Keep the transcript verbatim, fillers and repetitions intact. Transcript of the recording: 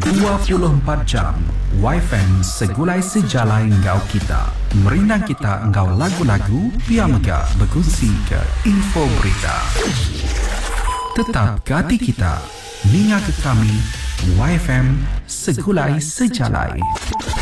dua puluh empat jam Y F M segulai sejalai engkau kita. Merinang kita engkau lagu-lagu, biar megah berkongsi ke info berita. Tetap ke hati kita, ninga ke kami, Y F M segulai sejalai.